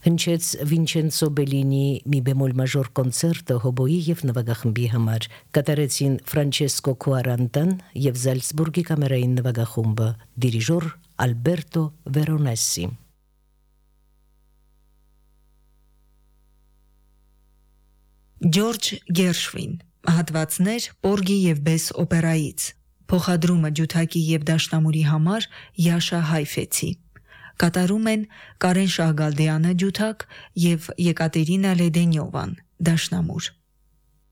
հնչեց Վինչենցո Բելինի մի բեմոլ մաժոր կոնցերտը հոբոյի եւ նվագախմբի համար, կատարեցին Ֆրանչեսկո Քուարանտան եւ Զալցբուրգի կամերային նվագախումբը, դիրիժոր Ալբերտո Վերոնեսի։ Ջորջ Գերշվին, հատվածներ Պորգի եւ Բես օպերայից, փոխադրումը ջութակի եւ դաշնամուրի համար Յաշա Հայֆեցի։ Կատարում են Կարեն Շահգալդյանը ջութակ եւ Եկատերինա Լեդենյովան դաշնամուր։